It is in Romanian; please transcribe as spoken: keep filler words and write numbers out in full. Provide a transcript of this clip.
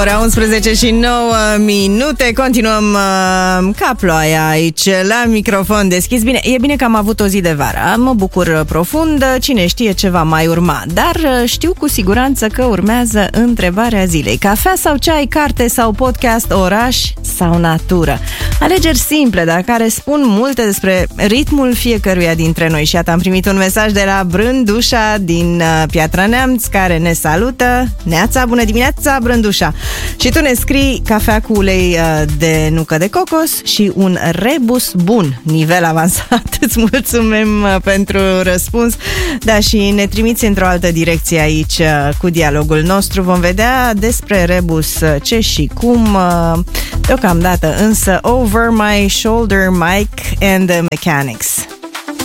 Ora unsprezece și nouă minute, continuăm uh, ca ploaia aici la microfon deschis. Bine, e bine că am avut o zi de vară, mă bucur profund, cine știe ce va mai urma. Dar știu cu siguranță că urmează întrebarea zilei: cafea sau ceai, carte sau podcast, oraș sau natură? Alegeri simple, dar care spun multe despre ritmul fiecăruia dintre noi. Și iată, am primit un mesaj de la Brândușa din Piatra Neamț, care ne salută. Neața, bună dimineața, Brândușa! Și tu ne scrii cafea cu ulei de nucă de cocos și un rebus bun, nivel avansat. Îți mulțumim pentru răspuns. Da, și ne trimiți într-o altă direcție aici cu dialogul nostru. Vom vedea despre rebus ce și cum. Deocamdată însă Over My Shoulder, Mike and the Mechanics.